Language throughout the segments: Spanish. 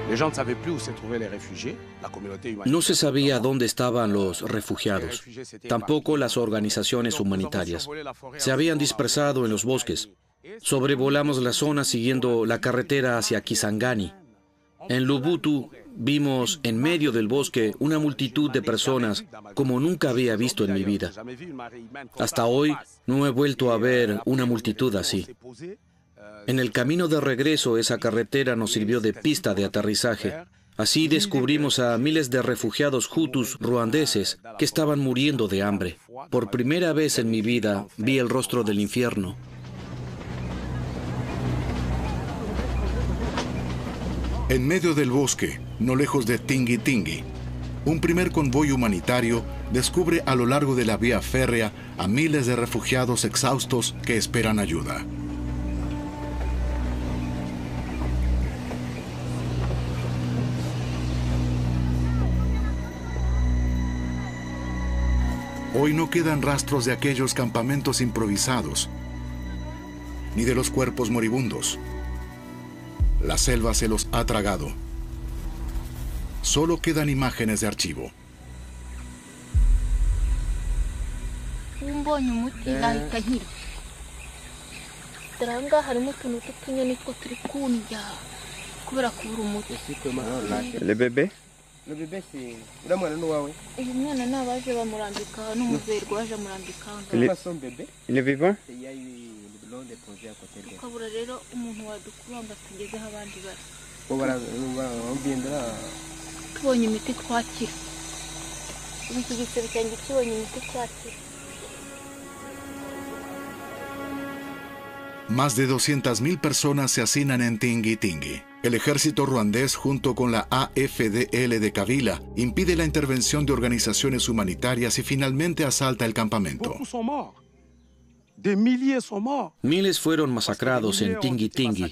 No se sabía dónde estaban los refugiados, tampoco las organizaciones humanitarias. Se habían dispersado en los bosques. Sobrevolamos la zona siguiendo la carretera hacia Kisangani. En Lubutu vimos en medio del bosque una multitud de personas como nunca había visto en mi vida. Hasta hoy no he vuelto a ver una multitud así. En el camino de regreso, esa carretera nos sirvió de pista de aterrizaje. Así descubrimos a miles de refugiados hutus ruandeses que estaban muriendo de hambre. Por primera vez en mi vida vi el rostro del infierno. En medio del bosque, no lejos de Tingui Tingui, un primer convoy humanitario descubre a lo largo de la vía férrea a miles de refugiados exhaustos que esperan ayuda. Hoy no quedan rastros de aquellos campamentos improvisados, ni de los cuerpos moribundos. La selva se los ha tragado. Solo quedan imágenes de archivo. ¿El bebé? ¿Il est vivant? Más de 200.000 personas se hacinan en Tingui Tingui. El ejército ruandés, junto con la AFDL de Kabila, impide la intervención de organizaciones humanitarias y finalmente asalta el campamento. Miles fueron masacrados en Tingui Tingui.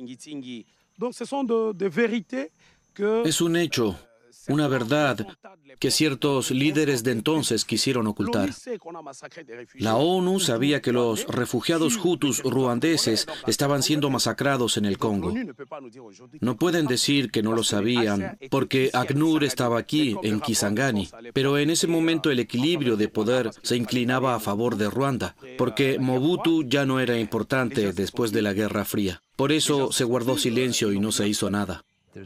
Es un hecho, una verdad que ciertos líderes de entonces quisieron ocultar. La ONU sabía que los refugiados hutus ruandeses estaban siendo masacrados en el Congo. No pueden decir que no lo sabían, porque ACNUR estaba aquí, en Kisangani. Pero en ese momento el equilibrio de poder se inclinaba a favor de Ruanda, porque Mobutu ya no era importante después de la Guerra Fría. Por eso se guardó silencio y no se hizo nada.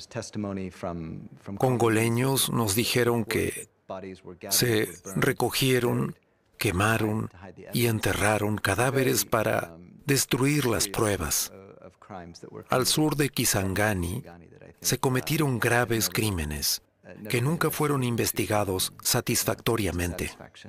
Congoleños nos dijeron que se recogieron, quemaron y enterraron cadáveres para destruir las pruebas. Al sur de Kisangani se cometieron graves crímenes que nunca fueron investigados satisfactoriamente.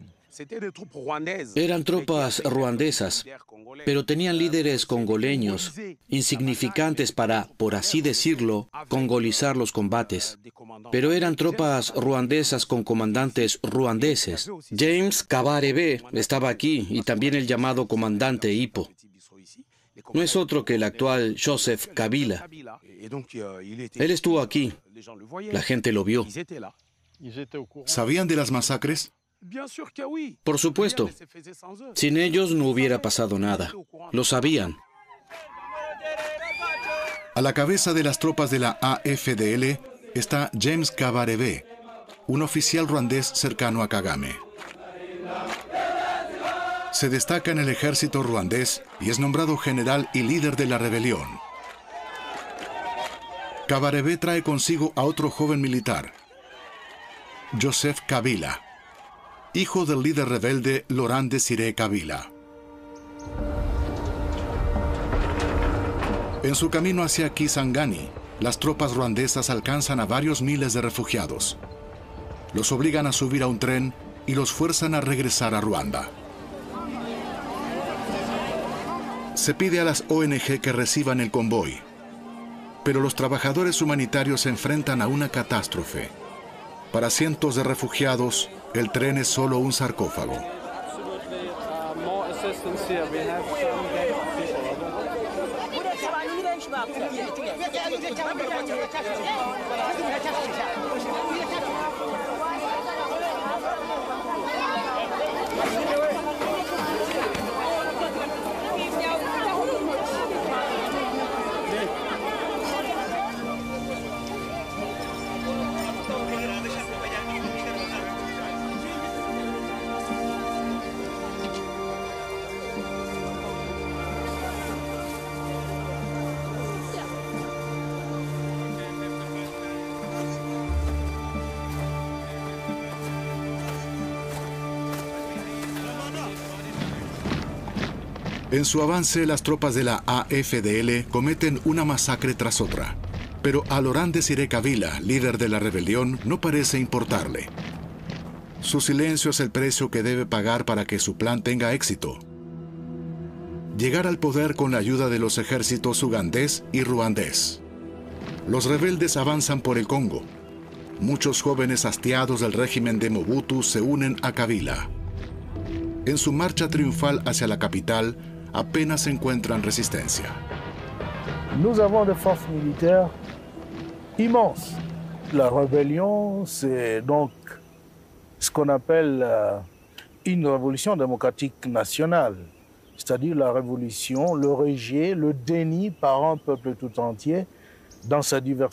Eran tropas ruandesas, pero tenían líderes congoleños, insignificantes para, por así decirlo, congolizar los combates. Pero eran tropas ruandesas con comandantes ruandeses. James Kabarebe estaba aquí y también el llamado comandante Hippo. No es otro que el actual Joseph Kabila. Él estuvo aquí. La gente lo vio. ¿Sabían de las masacres? Por supuesto. Sin ellos no hubiera pasado nada. Lo sabían. A la cabeza de las tropas de la AFDL está James Kabarebe, un oficial ruandés cercano a Kagame. Se destaca en el ejército ruandés y es nombrado general y líder de la rebelión. Kabarebe trae consigo a otro joven militar, Joseph Kabila, hijo del líder rebelde Laurent Désiré Kabila. En su camino hacia Kisangani, las tropas ruandesas alcanzan a varios miles de refugiados. Los obligan a subir a un tren y los fuerzan a regresar a Ruanda. Se pide a las ONG que reciban el convoy, pero los trabajadores humanitarios se enfrentan a una catástrofe. Para cientos de refugiados, el tren es solo un sarcófago. En su avance, las tropas de la AFDL cometen una masacre tras otra. Pero a Laurent Désiré Kabila, líder de la rebelión, no parece importarle. Su silencio es el precio que debe pagar para que su plan tenga éxito. Llegar al poder con la ayuda de los ejércitos ugandés y ruandés. Los rebeldes avanzan por el Congo. Muchos jóvenes hastiados del régimen de Mobutu se unen a Kabila. En su marcha triunfal hacia la capital, apenas encuentran resistencia. Nous avons des forces militaires immenses. La rébellion, c'est donc ce qu'on appelle une révolution démocratique nationale, c'est-à-dire la révolution, le rejet, le déni par un peuple tout entier dans sa diversité.